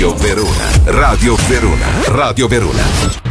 Radio Verona. Radio Verona. Radio Verona.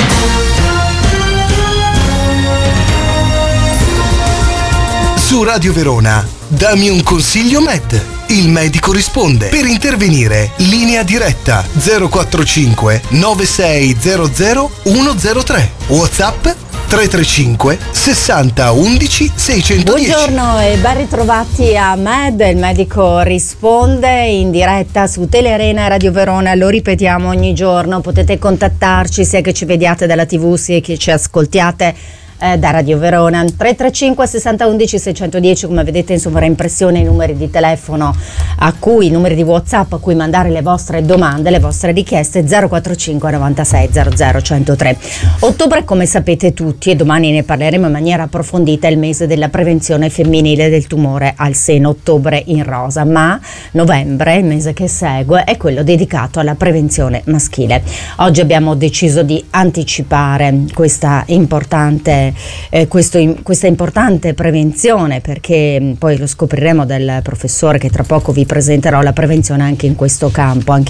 Su Radio Verona, dammi un consiglio Med. Il medico risponde. Per intervenire, linea diretta 045 9600 103. WhatsApp 335 60 11 610. Buongiorno e ben ritrovati a Med. Il medico risponde in diretta su Telearena e Radio Verona. Lo ripetiamo ogni giorno. Potete contattarci sia che ci vediate dalla TV sia che ci ascoltiate da Radio Verona. 335 60 11 610, come vedete in sovraimpressione i numeri di telefono i numeri di WhatsApp a cui mandare le vostre domande, le vostre richieste. 045 96 00 103. Ottobre, come sapete tutti, e domani ne parleremo in maniera approfondita, è il mese della prevenzione femminile del tumore al seno, ottobre in rosa, ma novembre, il mese che segue, è quello dedicato alla prevenzione maschile. Oggi abbiamo deciso di anticipare questa importante prevenzione, perché poi lo scopriremo dal professore che tra poco vi presenterò. La prevenzione anche in questo campo, anche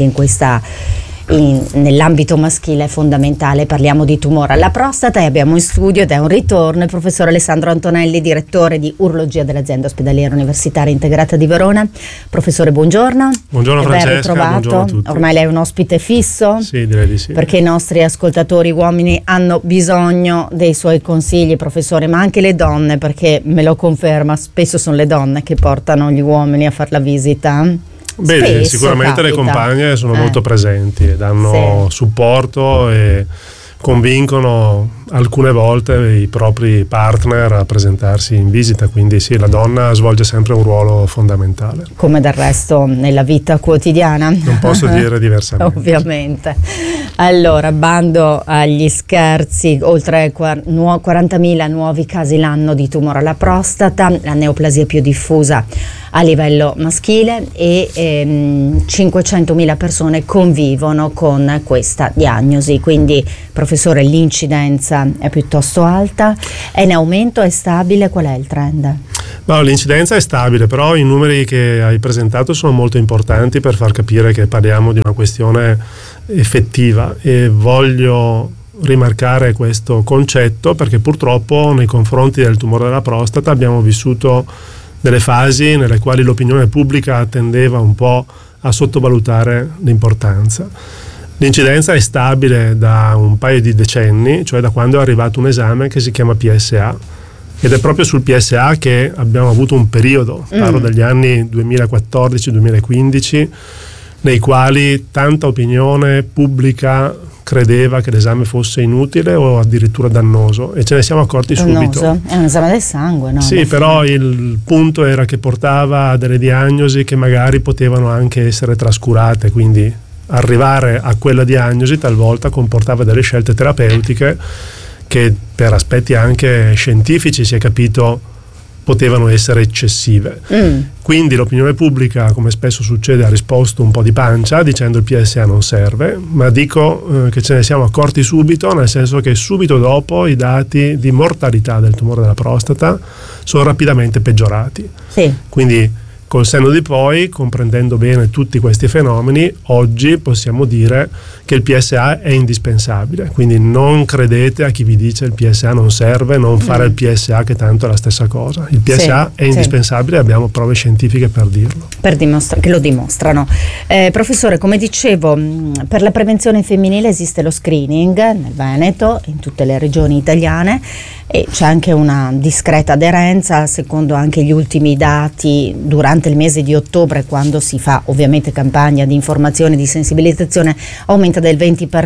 nell'ambito maschile è fondamentale. Parliamo di tumore alla prostata e abbiamo in studio, ed è un ritorno, il professor Alessandro Antonelli, direttore di urologia dell'azienda ospedaliera universitaria integrata di Verona. Professore, buongiorno. Buongiorno Francesca, buongiorno a tutti. Ormai lei è un ospite fisso? Sì, direi di sì. Perché i nostri ascoltatori uomini hanno bisogno dei suoi consigli, professore, ma anche le donne, perché me lo conferma, spesso sono le donne che portano gli uomini a fare la visita. Beh, sicuramente capita. Le compagne sono molto presenti e danno supporto e convincono alcune volte i propri partner a presentarsi in visita, quindi sì, la donna svolge sempre un ruolo fondamentale. Come del resto nella vita quotidiana. Non posso dire diversamente. Ovviamente. Allora, bando agli scherzi, oltre 40.000 nuovi casi l'anno di tumore alla prostata, la neoplasia più diffusa a livello maschile, e 500.000 persone convivono con questa diagnosi. Quindi, professore, l'incidenza è piuttosto alta, è in aumento, è stabile? Qual è il trend? No, l'incidenza è stabile, però i numeri che hai presentato sono molto importanti per far capire che parliamo di una questione effettiva, e voglio rimarcare questo concetto perché purtroppo nei confronti del tumore della prostata abbiamo vissuto delle fasi nelle quali l'opinione pubblica tendeva un po' a sottovalutare l'importanza. L'incidenza è stabile da un paio di decenni, cioè da quando è arrivato un esame che si chiama PSA, ed è proprio sul PSA che abbiamo avuto un periodo, parlo degli anni 2014-2015, nei quali tanta opinione pubblica credeva che l'esame fosse inutile o addirittura dannoso, e ce ne siamo accorti subito. È un esame del sangue, no? Sì, però il punto era che portava a delle diagnosi che magari potevano anche essere trascurate, quindi arrivare a quella diagnosi talvolta comportava delle scelte terapeutiche che per aspetti anche scientifici si è capito potevano essere eccessive. Quindi l'opinione pubblica, come spesso succede, ha risposto un po' di pancia dicendo il PSA non serve, ma dico che ce ne siamo accorti subito, nel senso che subito dopo i dati di mortalità del tumore della prostata sono rapidamente peggiorati. Sì. Quindi col senno di poi, comprendendo bene tutti questi fenomeni, oggi possiamo dire che il PSA è indispensabile, quindi non credete a chi vi dice il PSA non serve, non fare il PSA che tanto è la stessa cosa. Il PSA è indispensabile, abbiamo prove scientifiche per dirlo. Che lo dimostrano. Professore, come dicevo, per la prevenzione femminile esiste lo screening nel Veneto, in tutte le regioni italiane, e c'è anche una discreta aderenza, secondo anche gli ultimi dati durante il mese di ottobre, quando si fa ovviamente campagna di informazione e di sensibilizzazione, aumenta del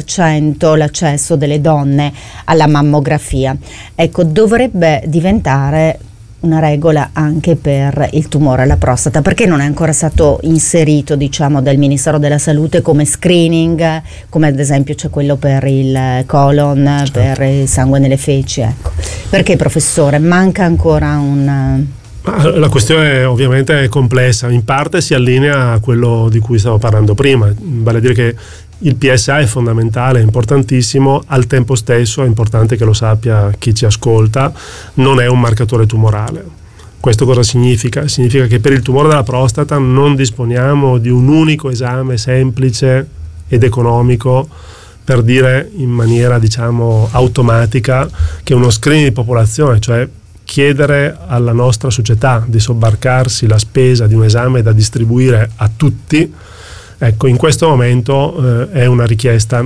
20% l'accesso delle donne alla mammografia. Ecco, dovrebbe diventare una regola anche per il tumore alla prostata, perché non è ancora stato inserito, diciamo, dal Ministero della Salute come screening, come ad esempio c'è quello per il colon, per il sangue nelle feci, ecco. Perché, professore, manca ancora un... La questione ovviamente è complessa, in parte si allinea a quello di cui stavo parlando prima, vale a dire che il PSA è fondamentale, è importantissimo, al tempo stesso è importante che lo sappia chi ci ascolta, non è un marcatore tumorale. Questo cosa significa? Significa che per il tumore della prostata non disponiamo di un unico esame semplice ed economico per dire in maniera diciamo automatica che uno screening di popolazione, cioè chiedere alla nostra società di sobbarcarsi la spesa di un esame da distribuire a tutti, ecco, in questo momento è una richiesta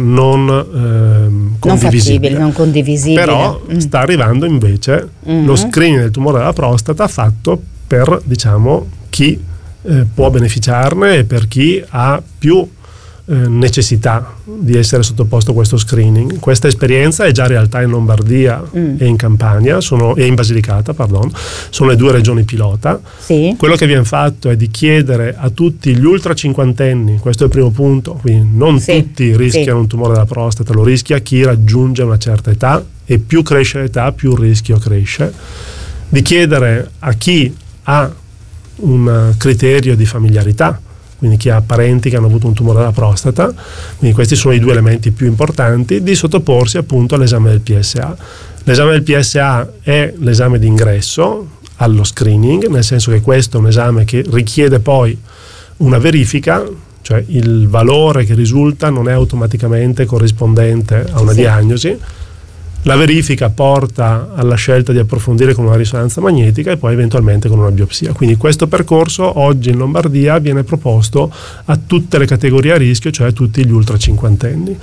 non condivisibile, non condivisibile. Però sta arrivando invece lo screening del tumore della prostata fatto per, diciamo, chi può beneficiarne e per chi ha più necessità di essere sottoposto a questo screening. Questa esperienza è già realtà in Lombardia e in Campania, e in Basilicata, sono le 2 regioni pilota. Sì. Quello che viene fatto è di chiedere a tutti gli ultra cinquantenni, questo è il primo punto, quindi non tutti rischiano un tumore della prostata, lo rischia chi raggiunge una certa età, e più cresce l'età più il rischio cresce, di chiedere a chi ha un criterio di familiarità, quindi chi ha parenti che hanno avuto un tumore della prostata, quindi questi sono i 2 elementi più importanti, di sottoporsi appunto all'esame del PSA. L'esame del PSA è l'esame d'ingresso allo screening, nel senso che questo è un esame che richiede poi una verifica, cioè il valore che risulta non è automaticamente corrispondente a una diagnosi. La verifica porta alla scelta di approfondire con una risonanza magnetica e poi eventualmente con una biopsia. Quindi questo percorso oggi in Lombardia viene proposto a tutte le categorie a rischio, cioè a tutti gli ultra cinquantenni.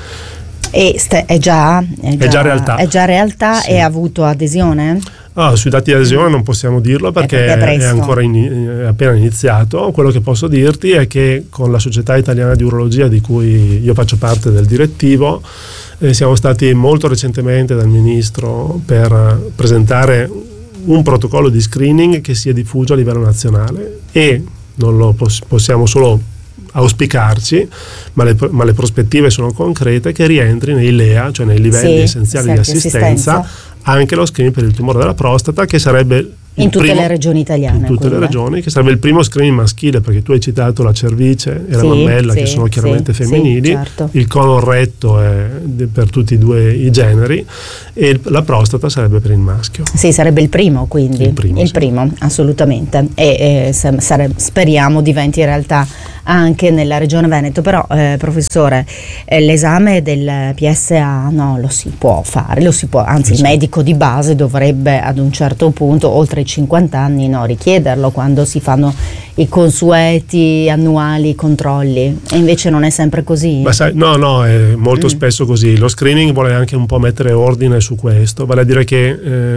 E è già realtà. È già realtà, sì. E ha avuto adesione? Sui dati di adesione non possiamo dirlo perché è ancora appena iniziato. Quello che posso dirti è che con la Società Italiana di Urologia, di cui io faccio parte del direttivo, siamo stati molto recentemente dal Ministro per presentare un protocollo di screening che sia diffuso a livello nazionale, e non lo possiamo solo auspicarci, ma le prospettive sono concrete, che rientri nei LEA, cioè nei livelli essenziali di assistenza, anche lo screening per il tumore della prostata, che sarebbe in tutte le regioni italiane. In tutte le regioni, che sarebbe il primo screening maschile, perché tu hai citato la cervice e la mammella, che sono chiaramente femminili, certo. Il colon retto è per tutti e 2 i generi, e la prostata sarebbe per il maschio. Sì, sarebbe il primo, quindi. Il primo, assolutamente. E speriamo diventi realtà anche nella regione Veneto. Però professore, l'esame del PSA lo si può fare, anzi il medico di base dovrebbe ad un certo punto, oltre i 50 anni, richiederlo quando si fanno i consueti annuali controlli, e invece non è sempre così? No, è molto spesso così. Lo screening vuole anche un po' mettere ordine su questo, vale a dire che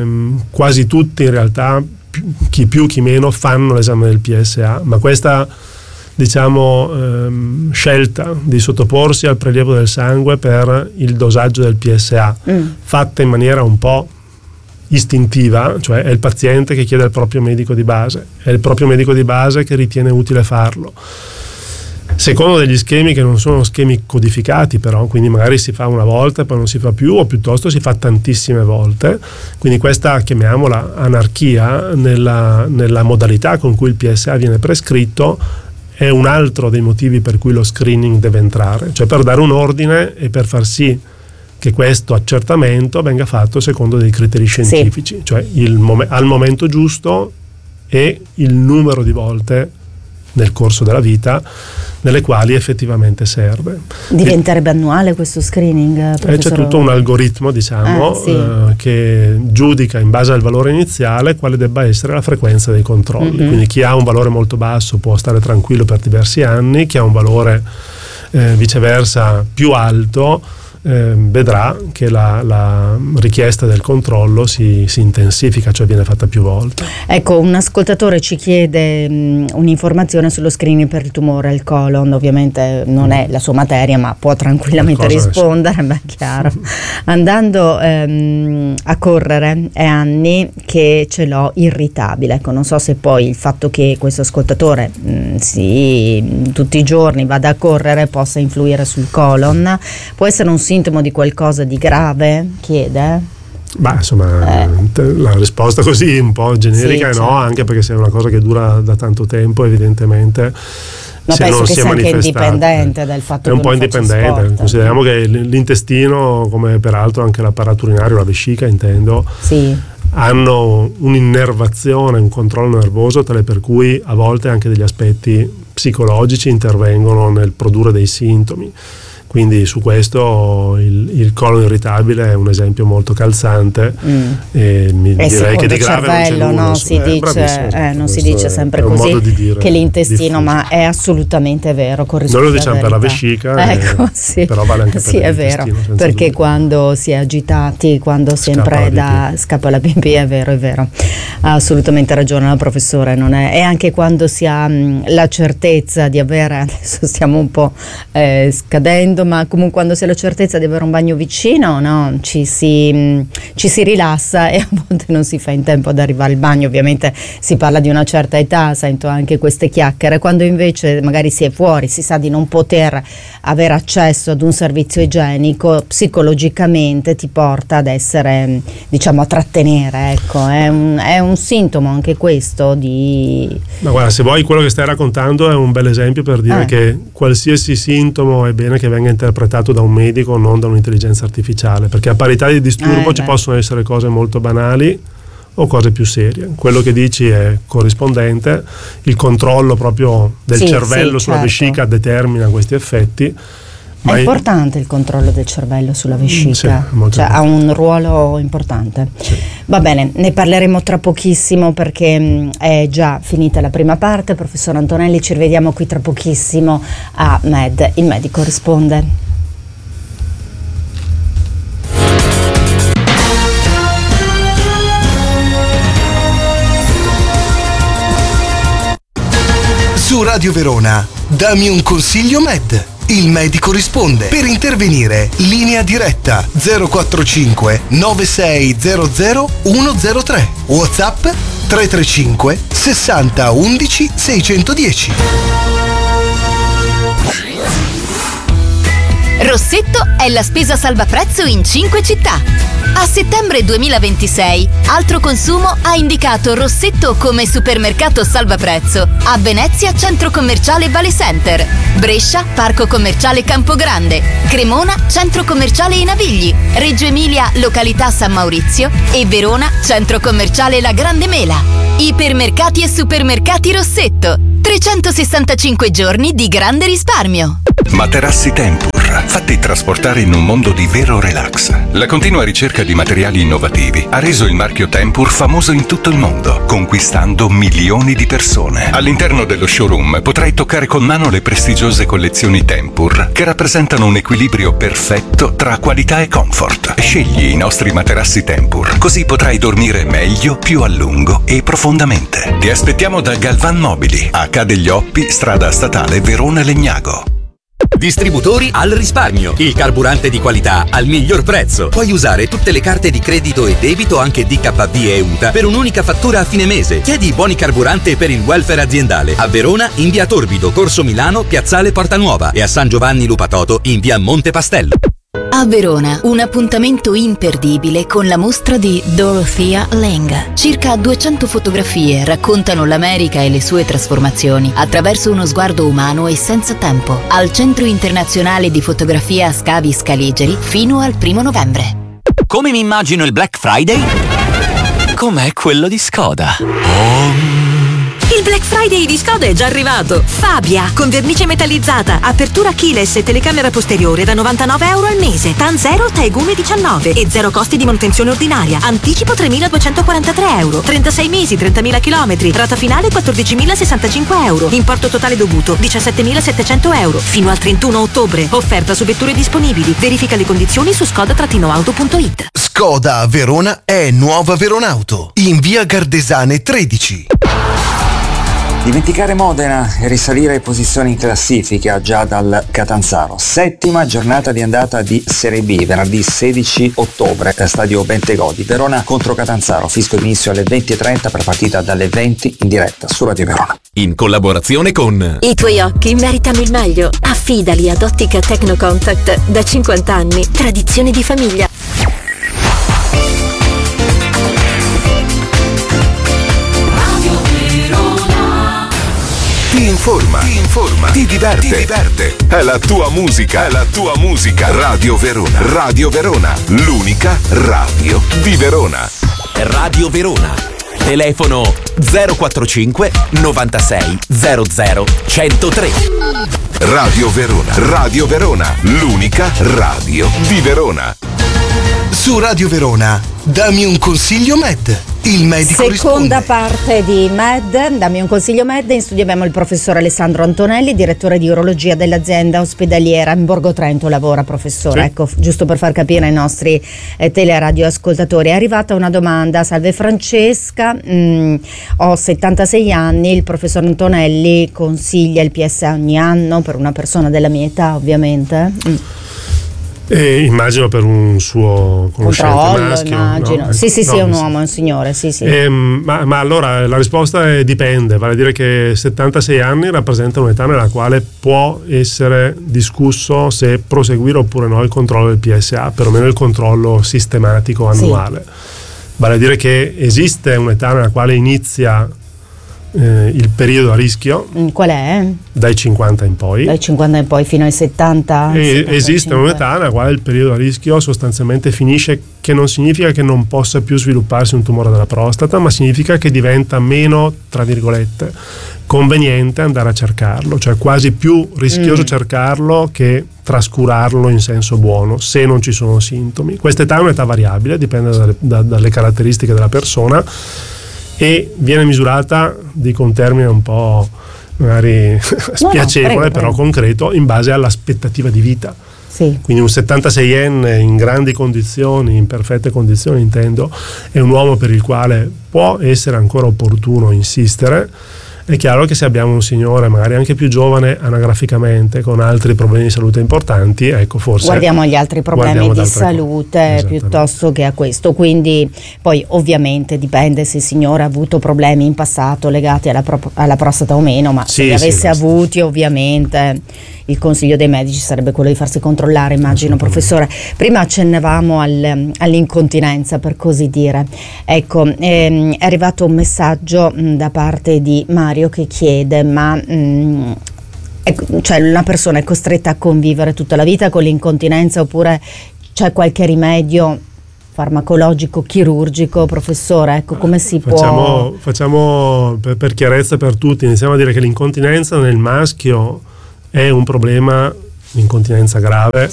quasi tutti in realtà, chi più chi meno, fanno l'esame del PSA, ma questa scelta di sottoporsi al prelievo del sangue per il dosaggio del PSA fatta in maniera un po' istintiva, cioè è il paziente che chiede al proprio medico di base, è il proprio medico di base che ritiene utile farlo, secondo degli schemi che non sono schemi codificati, però, quindi magari si fa una volta e poi non si fa più, o piuttosto si fa tantissime volte. Quindi questa, chiamiamola anarchia nella modalità con cui il PSA viene prescritto, è un altro dei motivi per cui lo screening deve entrare, cioè per dare un ordine e per far sì che questo accertamento venga fatto secondo dei criteri scientifici, cioè al momento giusto e il numero di volte nel corso della vita nelle quali effettivamente serve. Diventerebbe annuale questo screening, professore? C'è tutto un algoritmo, che giudica in base al valore iniziale quale debba essere la frequenza dei controlli. Quindi chi ha un valore molto basso può stare tranquillo per diversi anni, chi ha un valore viceversa più alto vedrà che la richiesta del controllo si intensifica, cioè viene fatta più volte. Ecco, un ascoltatore ci chiede un'informazione sullo screening per il tumore al colon. Ovviamente non è la sua materia, ma può tranquillamente rispondere, chiaro. Andando a correre è anni che ce l'ho irritabile. Ecco, non so se poi il fatto che questo ascoltatore tutti i giorni vada a correre possa influire sul colon. Può essere un sintomo di qualcosa di grave? Chiede. La risposta così un po' generica certo. No, anche perché se è una cosa che dura da tanto tempo, evidentemente penso che sia anche indipendente dal fatto che è un po' indipendente. Sport. Consideriamo che l'intestino, come peraltro anche l'apparato urinario, la vescica intendo, hanno un'innervazione, un controllo nervoso tale per cui a volte anche degli aspetti psicologici intervengono nel produrre dei sintomi. Quindi su questo il colon irritabile è un esempio molto calzante e direi che di grave cervello, non c'è nulla. non si dice sempre così che l'intestino, ma è assolutamente vero. Noi lo diciamo per la vescica, ecco, sì. però vale anche per sì, è vero, perché dubbio. Quando si è agitati, quando sempre scappa la pipì, è vero, ha assolutamente ragione la professore, non è, e anche quando si ha la certezza di avere, adesso stiamo un po' scadendo, ma comunque quando si ha la certezza di avere un bagno vicino, no, ci si rilassa e a volte non si fa in tempo ad arrivare al bagno. Ovviamente si parla di una certa età, sento anche queste chiacchiere, quando invece magari si è fuori, si sa di non poter avere accesso ad un servizio igienico, psicologicamente ti porta ad essere, diciamo, a trattenere, ecco, è un sintomo anche questo di... Ma guarda, se vuoi, quello che stai raccontando è un bel esempio per dire che qualsiasi sintomo è bene che venga interpretato da un medico, non da un'intelligenza artificiale, perché a parità di disturbo ci possono essere cose molto banali o cose più serie. Quello che dici è corrispondente, il controllo proprio del cervello sulla vescica determina questi effetti. È importante il controllo del cervello sulla vescica, ha un ruolo importante. Sì. Va bene, ne parleremo tra pochissimo perché è già finita la prima parte. Professor Antonelli, ci rivediamo qui tra pochissimo a Med, il medico risponde. Su Radio Verona, dammi un consiglio Med. Il medico risponde. Per intervenire, linea diretta 045 9600 103. WhatsApp 335 60 11 610. Rossetto è la spesa salvaprezzo in 5 città. A settembre 2026, Altro Consumo ha indicato Rossetto come supermercato salvaprezzo a Venezia Centro Commerciale Vale Center, Brescia Parco Commerciale Campogrande, Cremona Centro Commerciale I Navigli, Reggio Emilia località San Maurizio e Verona Centro Commerciale La Grande Mela. Ipermercati e supermercati Rossetto, 365 giorni di grande risparmio. Materassi Tempur, fatti trasportare in un mondo di vero relax. La continua ricerca di materiali innovativi ha reso il marchio Tempur famoso in tutto il mondo, conquistando milioni di persone. All'interno dello showroom potrai toccare con mano le prestigiose collezioni Tempur, che rappresentano un equilibrio perfetto tra qualità e comfort. Scegli i nostri materassi Tempur, così potrai dormire meglio, più a lungo e profondamente. Ti aspettiamo da Galvan Mobili, a Ca' degli Oppi, strada statale Verona Legnago. Distributori al risparmio, il carburante di qualità al miglior prezzo. Puoi usare tutte le carte di credito e debito, anche DKV e UTA, per un'unica fattura a fine mese. Chiedi buoni carburante per il welfare aziendale. A Verona in via Torbido, Corso Milano, Piazzale Porta Nuova, e a San Giovanni Lupatoto in via Monte Pastello. A Verona, un appuntamento imperdibile con la mostra di Dorothea Lange. Circa 200 fotografie raccontano l'America e le sue trasformazioni attraverso uno sguardo umano e senza tempo. Al Centro Internazionale di Fotografia Scavi Scaligeri fino al 1 novembre. Come mi immagino il Black Friday? Com'è quello di Skoda? Il Black Friday di Skoda è già arrivato. Fabia, con vernice metallizzata, apertura keyless e telecamera posteriore da €99 al mese. TAN 0, Taigume 19 e 0 costi di manutenzione ordinaria. Anticipo €3.243. 36 mesi, 30.000 chilometri. Rata finale €14.065. Importo totale dovuto €17.700. Fino al 31 ottobre. Offerta su vetture disponibili. Verifica le condizioni su skoda-auto.it. Skoda Verona è Nuova Veronauto, in via Gardesane 13. Dimenticare Modena e risalire posizioni in classifica già dal Catanzaro. 7ª giornata di andata di Serie B, venerdì 16 ottobre, stadio Bentegodi. Verona contro Catanzaro, fischio d'inizio alle 20:30 per partita dalle 20 in diretta su Radio Verona. In collaborazione con I tuoi occhi meritano il meglio. Affidali ad Ottica Technocontact, da 50 anni, tradizione di famiglia. Ti informa, ti diverte. È la tua musica. Radio Verona, l'unica radio di Verona. Radio Verona. Telefono 045 96 00 103. Radio Verona. Radio Verona, l'unica radio di Verona. Su Radio Verona, dammi un consiglio Med. Il medico Seconda risponde. parte di Med, dammi un consiglio Med. In studio abbiamo il professor Alessandro Antonelli, direttore di urologia dell'azienda ospedaliera in Borgo Trento. Lavora, professore? Sì. Ecco, giusto per far capire ai nostri teleradioascoltatori. È arrivata una domanda: salve Francesca, ho 76 anni, il professor Antonelli consiglia il PSA ogni anno per una persona della mia età, ovviamente? Immagino per un suo conoscente Controllo, maschio, immagino. no? Sì, è un No, uomo, è un signore, sì. ma allora la risposta è dipende, vale a dire che 76 anni rappresenta un'età nella quale può essere discusso se proseguire oppure no il controllo del PSA, perlomeno il controllo sistematico annuale. Vale a dire che esiste un'età nella quale inizia il periodo a rischio. Qual è? Dai 50 in poi. Dai 50 in poi fino ai 70. Esiste un'età nella quale il periodo a rischio sostanzialmente finisce, che non significa che non possa più svilupparsi un tumore della prostata, ma significa che diventa meno, tra virgolette, conveniente andare a cercarlo, cioè quasi più rischioso cercarlo che trascurarlo in senso buono se non ci sono sintomi. Questa età è un'età variabile, dipende dalle caratteristiche della persona, e viene misurata, dico un termine un po' magari spiacevole, però concreto, in base all'aspettativa di vita. Sì. Quindi un 76enne in grandi condizioni, in perfette condizioni intendo, è un uomo per il quale può essere ancora opportuno insistere. È chiaro che se abbiamo un signore magari anche più giovane anagraficamente, con altri problemi di salute importanti, ecco, forse guardiamo agli altri problemi di salute piuttosto che a questo. Quindi poi ovviamente dipende se il signore ha avuto problemi in passato legati alla prostata o meno, ma se li avesse avuti, ovviamente il consiglio dei medici sarebbe quello di farsi controllare, immagino, professore. Prima accennavamo all'incontinenza, per così dire. Ecco, è arrivato un messaggio da parte di Mario che chiede: ma cioè una persona è costretta a convivere tutta la vita con l'incontinenza, oppure c'è qualche rimedio farmacologico, chirurgico, professore? Ecco, come si può... Facciamo per chiarezza per tutti, iniziamo a dire che l'incontinenza nel maschio è un problema, l'incontinenza grave.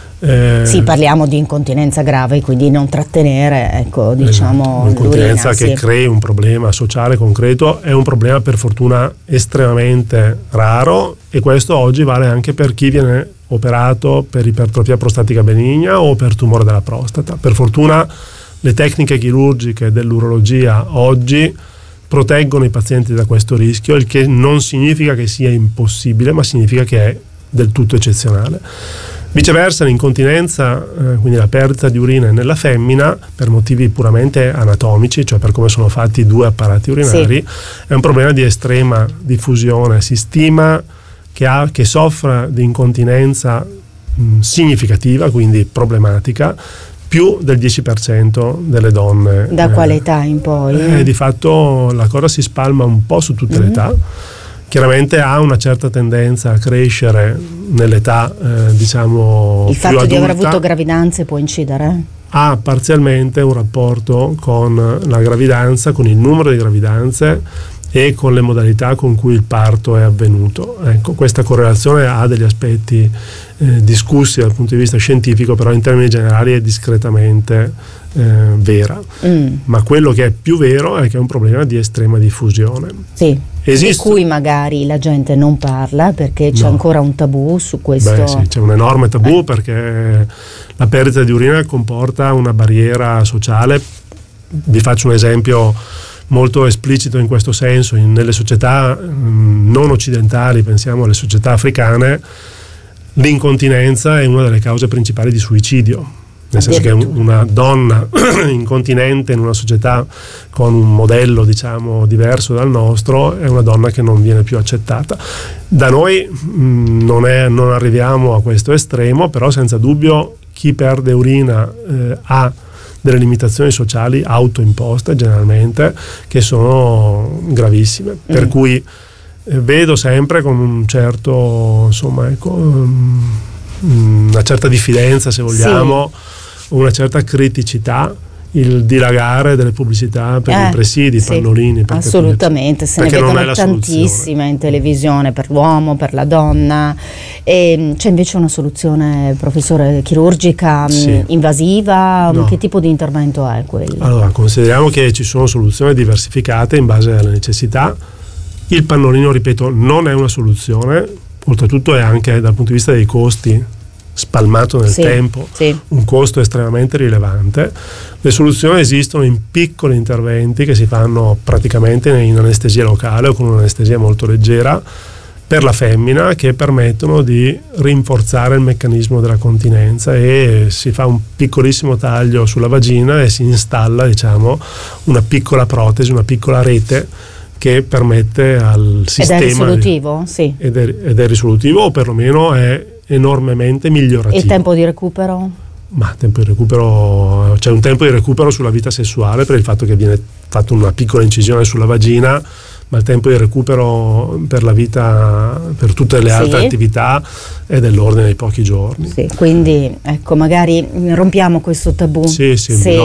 Sì, parliamo di incontinenza grave, quindi non trattenere, ecco, diciamo, l'incontinenza l'urina, che crei un problema sociale concreto è un problema per fortuna estremamente raro, e questo oggi vale anche per chi viene operato per ipertrofia prostatica benigna o per tumore della prostata. Per fortuna le tecniche chirurgiche dell'urologia oggi proteggono i pazienti da questo rischio, il che non significa che sia impossibile, ma significa che è del tutto eccezionale. Viceversa, l'incontinenza, quindi la perdita di urina nella femmina, per motivi puramente anatomici, cioè per come sono fatti i due apparati urinari, è un problema di estrema diffusione. Si stima che soffra di incontinenza significativa, quindi problematica, più del 10% delle donne. Da quale età in poi? Di fatto la cosa si spalma un po' su tutte le età. Chiaramente ha una certa tendenza a crescere nell'età, diciamo, il più fatto adulta. di aver avuto gravidanze può incidere? Ha parzialmente un rapporto con la gravidanza, con il numero di gravidanze e con le modalità con cui il parto è avvenuto. Ecco, questa correlazione ha degli aspetti discussi dal punto di vista scientifico, però in termini generali è discretamente vera. Ma quello che è più vero è che è un problema di estrema diffusione. Sì. Di cui magari la gente non parla perché c'è ancora un tabù su questo. Beh, sì, c'è un enorme tabù perché la perdita di urina comporta una barriera sociale. Vi faccio un esempio molto esplicito in questo senso. Nelle società non occidentali, pensiamo alle società africane, l'incontinenza è una delle cause principali di suicidio. Nel senso che una donna incontinente in una società con un modello, diciamo, diverso dal nostro è una donna che non viene più accettata. Da noi non arriviamo a questo estremo, però senza dubbio chi perde urina ha delle limitazioni sociali autoimposte generalmente, che sono gravissime. Per cui vedo sempre con un certo, insomma, ecco, una certa diffidenza, se vogliamo, una certa criticità il dilagare delle pubblicità per i presidi, i pannolini. Assolutamente, se ne vedono tantissime in televisione per l'uomo, per la donna. E c'è invece una soluzione, professore, chirurgica, invasiva? No. Che tipo di intervento è quello? Allora, consideriamo che ci sono soluzioni diversificate in base alle necessità. Il pannolino, ripeto, non è una soluzione, oltretutto è anche dal punto di vista dei costi spalmato nel tempo, un costo estremamente rilevante. Le soluzioni esistono in piccoli interventi che si fanno praticamente in anestesia locale o con un'anestesia molto leggera per la femmina, che permettono di rinforzare il meccanismo della continenza, e si fa un piccolissimo taglio sulla vagina e si installa, diciamo, una piccola protesi, una piccola rete che permette al sistema. Ed è risolutivo? Sì. Ed è risolutivo, o perlomeno è enormemente migliorativo. E il tempo di recupero? Ma tempo di recupero, c'è un tempo di recupero sulla vita sessuale per il fatto che viene fatta una piccola incisione sulla vagina, ma il tempo di recupero per la vita, per tutte le altre attività, è dell'ordine di pochi giorni. Sì, quindi ecco, magari rompiamo questo tabù. Sì,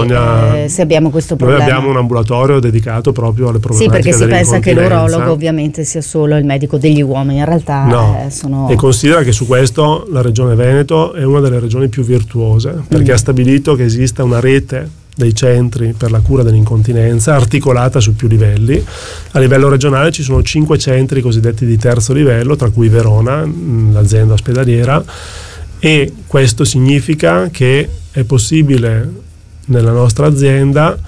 se abbiamo questo problema. Noi abbiamo un ambulatorio dedicato proprio alle problematiche dell'incontinenza. Sì, perché si pensa che l'urologo ovviamente sia solo il medico degli uomini, in realtà no. E considera che su questo la Regione Veneto è una delle regioni più virtuose, perché ha stabilito che esista una rete dei centri per la cura dell'incontinenza articolata su più livelli. A livello regionale ci sono 5 centri cosiddetti di terzo livello, tra cui Verona, l'azienda ospedaliera, e questo significa che è possibile nella nostra azienda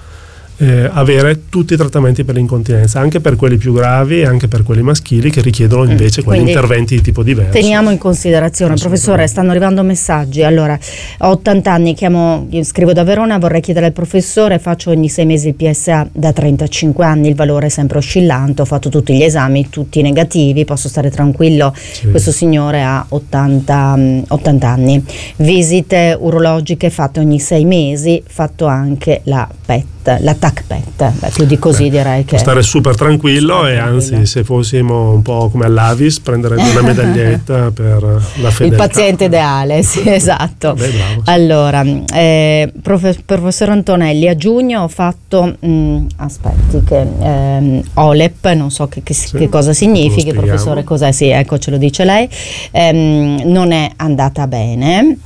avere tutti i trattamenti per l'incontinenza, anche per quelli più gravi e anche per quelli maschili, che richiedono invece quegli interventi di tipo diverso. Teniamo in considerazione, professore, stanno arrivando messaggi. Allora, ho 80 anni, io scrivo da Verona, vorrei chiedere al professore, faccio ogni 6 mesi il PSA da 35 anni, il valore è sempre oscillante, ho fatto tutti gli esami, tutti negativi, posso stare tranquillo? Questo signore ha 80 anni, visite urologiche fatte ogni 6 mesi, fatto anche la PET, la TAC PET, più di così direi che stare super tranquillo, e anzi, se fossimo un po' come all'Avis, prenderebbe una medaglietta per la fedeltà. Il paziente ideale, sì, esatto. Allora, professor Antonelli, a giugno ho fatto OLEP, non so che cosa significhi, professore, cos'è? Sì, ecco, ce lo dice lei. Non è andata bene.